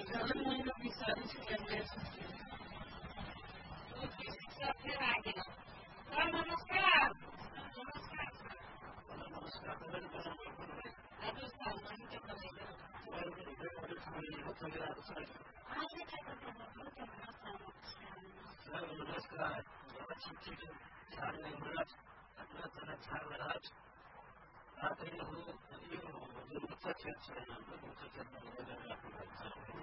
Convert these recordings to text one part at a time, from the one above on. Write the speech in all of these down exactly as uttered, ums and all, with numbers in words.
महिना बिस्तारै सिकाइरहेको छु। नमस्कार। नमस्कार। नमस्कार। हजुर सर, मैले के भनेको? नमस्कार। आप यो जुन मुख्य क्षेत्र छ हाम्रो मुख्य क्षेत्रमा गरेर राख्नु भएको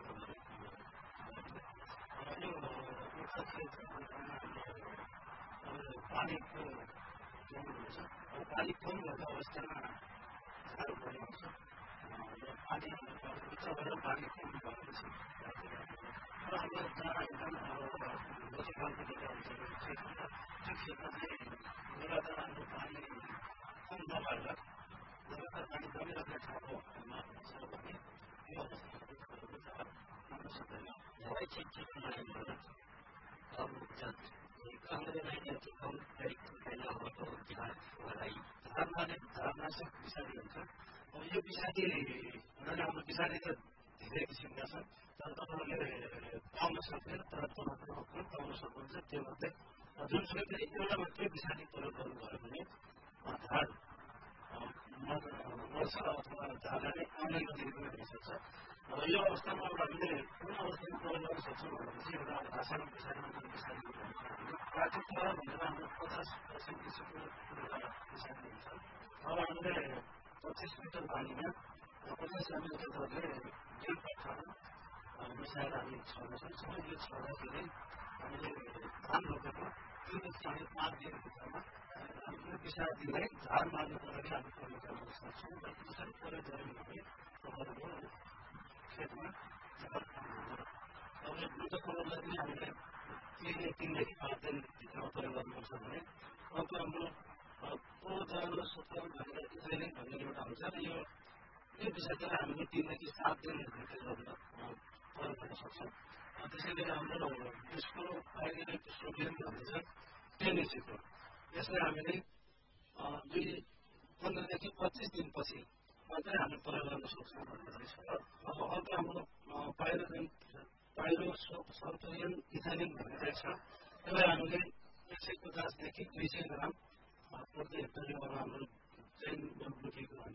छ यो मुख्य क्षेत्र पानीको जुन हुन्छ पानी कम भएको अवस्थामा साह्रो परिआउँछ र पानी उच्च भएर पानी कम भएपछि र अब जहाँ एकदम नजिकको जग्गा हुन्छ त्यो क्षेत्र चाहिँ लगातार हाम्रो पानी कम नभएर लगातार पानी परिरहेको ठाउँमा छ भने यो अवस्था राम्रो सक्दैन। धेरै चिजमा अब कामले नै कम तरिकाले अब झारलाई झारमा नै झारनाशक विषादी हुन्छ। अब यो विषादी हुनाले हाम्रो विषादी त धेरै किसिमका छन् तर तपाईँहरूले पाउन सक्दैन तर तपाईँहरू पाउन सक्नुहुन्छ। त्यो मध्ये जुनसुकै पनि एउटा मात्रै विषादी प्रयोग गर्नुभयो भने झार मर्छ अथवा झारलाई नै आउने नदिने पनि हुनसक्छ। र यो अवस्थामा अब हामीले कुन अवस्थामा प्रयोग गर्न सक्छौँ भनेपछि एउटा रासायनिक विषादी विषादी प्राकृतिक भनेर हाम्रो पचास पर्सेन्ट किसिमको विषादी हुन्छ। अब हामीले पच्चिस लिटर पानीमा पचास एमएल जतिले डेढ कट्ठामा मिसाएर हामी छर्न सक्छौँ। यो छर्दाखेरि हामीले धान रोपेको तिन चार पाँच दिनभित्रमा यो विषादीलाई झार मार्नुको लागि हामी प्रयोग गर्न सक्छौँ र यसरी प्रयोग गऱ्यौँ भने तपाईँहरूको खेतमा झार पाउनुहुन्छ। अब यो दुध प्रयोगलाई पनि हामीले तिन तिनदेखि पाँच दिनभित्रमा प्रयोग गर्नुपर्छ भने अब हाम्रो प्रोजानो सुपर भनेर इथाइलिन भन्ने एउटा हुन्छ र यो यो विषादीलाई हामीले तिनदेखि सात दिनभित्र गर्न प्रयोग गर्न सक्छौँ। त्यसैले हाम्रो यसको अहिले सोडियम भन्ने छ टेन एसिडको यसलाई हामीले दुई पन्ध्रदेखि पच्चिस दिनपछि मात्रै हामी प्रयोग गर्न सक्छौँ भन्ने छ। अब अर्को हाम्रो पाइरोजन पाइरो सल्फोनियम इथाइलिन भन्ने चाहिँ छ यसलाई हामीले एक सय पचासदेखि दुई सय ग्राम प्रति हेक्टर हाम्रो जैन बुटीको